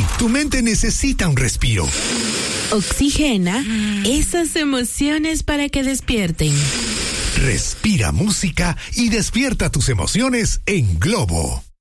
Sí, tu mente necesita un respiro. Oxigena esas emociones para que despierten. Respira música y despierta tus emociones en Globo.